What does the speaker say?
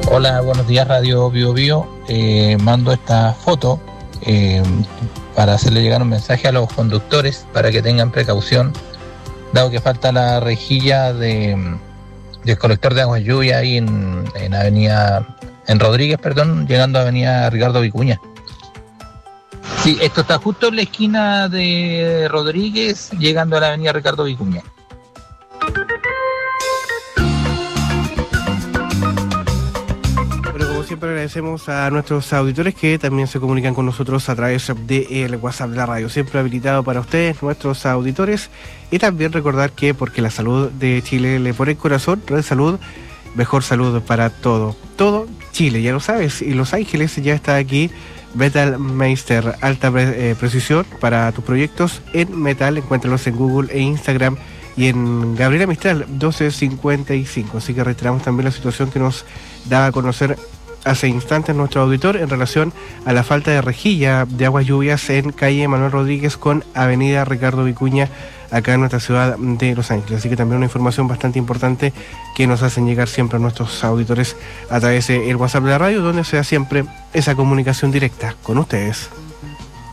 Hola, buenos días Radio Bio Bio. Mando esta foto para hacerle llegar un mensaje a los conductores para que tengan precaución, dado que falta la rejilla del colector de aguas lluvia ahí en Rodríguez, llegando a Avenida Ricardo Vicuña. Sí, esto está justo en la esquina de Rodríguez, llegando a la Avenida Ricardo Vicuña. Siempre agradecemos a nuestros auditores que también se comunican con nosotros a través del WhatsApp de la radio, siempre habilitado para ustedes, nuestros auditores, y también recordar que porque la salud de Chile le pone el corazón, Red Salud, mejor salud para todo Chile, ya lo sabes, y Los Ángeles ya está aquí, Metal Meister, alta precisión para tus proyectos en metal, encuéntralos en Google e Instagram, y en Gabriela Mistral 1255, así que reiteramos también la situación que nos daba a conocer hace instantes nuestro auditor en relación a la falta de rejilla de aguas lluvias en calle Manuel Rodríguez con avenida Ricardo Vicuña acá en nuestra ciudad de Los Ángeles. Así que también una información bastante importante que nos hacen llegar siempre a nuestros auditores a través del WhatsApp de la radio, donde se da siempre esa comunicación directa con ustedes.